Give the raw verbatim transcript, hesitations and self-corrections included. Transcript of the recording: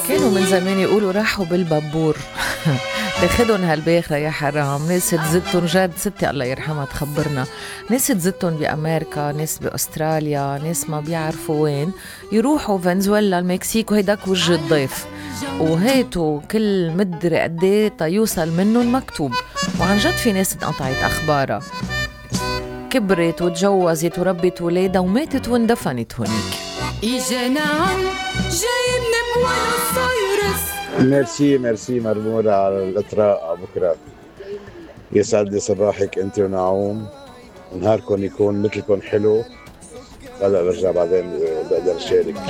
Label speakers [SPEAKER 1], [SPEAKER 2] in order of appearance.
[SPEAKER 1] كانوا من زمان يقولوا راحوا بالبابور. تاخدن هالباخرة يا حرام. ناس تزتن جد، ستي الله يرحمها تخبرنا، ناس تزتن بأمريكا، ناس بأستراليا، ناس ما بيعرفوا وين، يروحوا فنزويلا المكسيك وهيداك وجه الضيف، وهيتو كل مدري قديه تا يوصل منه المكتوب. وعن جد في ناس انقطعت أخبارها، كبرت وتجوزت وربت ولادها وماتت واندفنت هونيك.
[SPEAKER 2] إجانا عم جاي من بوينوس آيرس.
[SPEAKER 3] ميرسي ميرسي مرمورة على الإطراء بكرة. يسعد لي صباحك أنت ونعوم، نهاركم يكون مثلكم حلو. هلا برجع بعدين بقدر أشارك.